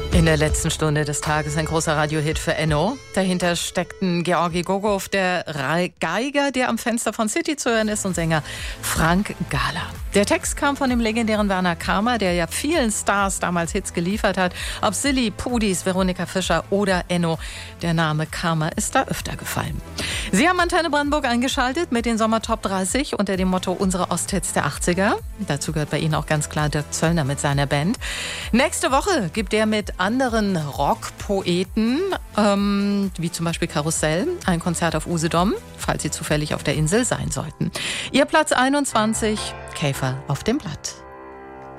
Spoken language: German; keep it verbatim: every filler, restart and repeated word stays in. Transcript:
In der letzten Stunde des Tages ein großer Radiohit für Enno. Dahinter steckten Georgi Gogov, der Geiger, der am Fenster von City zu hören ist, und Sänger Frank Gala. Der Text kam von dem legendären Werner Karma, der ja vielen Stars damals Hits geliefert hat. Ob Silly, Pudis, Veronika Fischer oder Enno, der Name Karma ist da öfter gefallen. Sie haben Antenne Brandenburg eingeschaltet mit den Sommer Top dreißig unter dem Motto Unsere Osthits der achtziger. Dazu gehört bei Ihnen auch ganz klar Dirk Zöllner mit seiner Band. Nächste Woche gibt er mit anderen Rockpoeten, ähm, wie zum Beispiel Karussell, ein Konzert auf Usedom, falls Sie zufällig auf der Insel sein sollten. Ihr Platz einundzwanzig, Käfer auf dem Blatt.